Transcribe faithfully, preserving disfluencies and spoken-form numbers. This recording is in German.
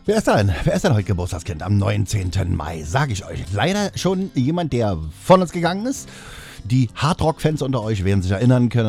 Wer ist denn? Wer ist denn heute Geburtstagskind am neunzehnten Mai? Sag ich euch. Leider schon jemand, der von uns gegangen ist. Die Hardrock-Fans unter euch werden sich erinnern können.